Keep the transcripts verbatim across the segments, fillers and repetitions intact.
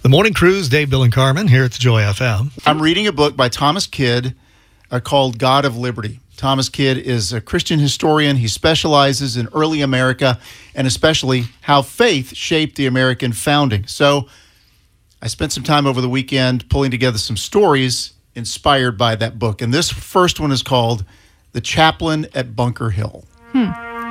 The Morning Cruise, Dave, Bill, and Carmen here at the Joy F M. I'm reading a book by Thomas Kidd uh, called God of Liberty. Thomas Kidd is a Christian historian. He specializes in early America and especially how faith shaped the American founding. So I spent some time over the weekend pulling together some stories inspired by that book. And this first one is called The Chaplain at Bunker Hill. Hmm.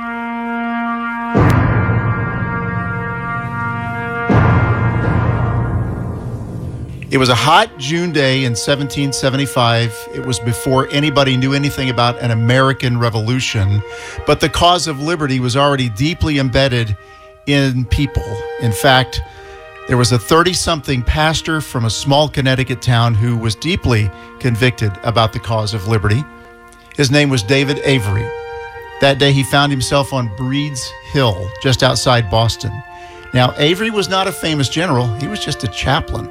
It was a hot June day in seventeen seventy-five. It was before anybody knew anything about an American Revolution, but the cause of liberty was already deeply embedded in people. In fact, there was a thirty-something pastor from a small Connecticut town who was deeply convicted about the cause of liberty. His name was David Avery. That day, he found himself on Breed's Hill, just outside Boston. Now, Avery was not a famous general. He was just a chaplain.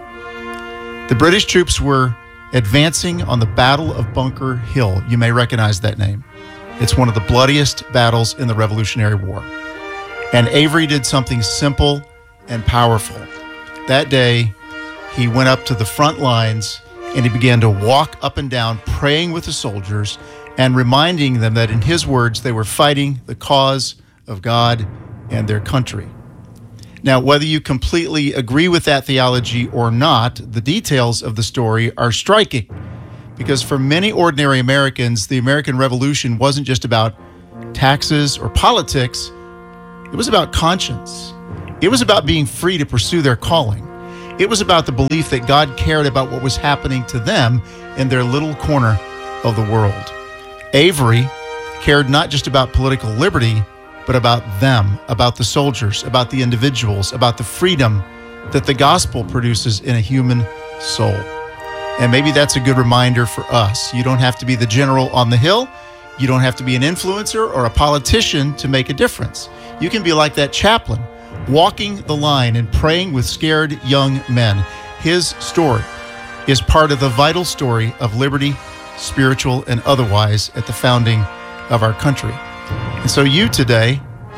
The British troops were advancing on the Battle of Bunker Hill. You may recognize that name. It's one of the bloodiest battles in the Revolutionary War. And Avery did something simple and powerful. That day, he went up to the front lines and he began to walk up and down, praying with the soldiers and reminding them that, in his words, they were fighting the cause of God and their country. Now, whether you completely agree with that theology or not, the details of the story are striking, because for many ordinary Americans, the American Revolution wasn't just about taxes or politics. It was about conscience. It was about being free to pursue their calling. It was about the belief that God cared about what was happening to them in their little corner of the world. Avery cared not just about political liberty, but about them, about the soldiers, about the individuals, about the freedom that the gospel produces in a human soul. And maybe that's a good reminder for us. You don't have to be the general on the hill. You don't have to be an influencer or a politician to make a difference. You can be like that chaplain, walking the line and praying with scared young men. His story is part of the vital story of liberty, spiritual and otherwise, at the founding of our country. And so you today,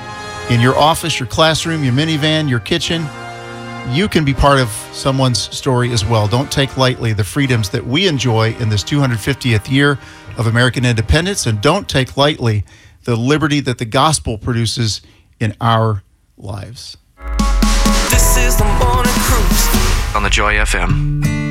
in your office, your classroom, your minivan, your kitchen, you can be part of someone's story as well. Don't take lightly the freedoms that we enjoy in this two hundred fiftieth year of American independence, and don't take lightly the liberty that the gospel produces in our lives. This is the Morning Cruise on the Joy F M.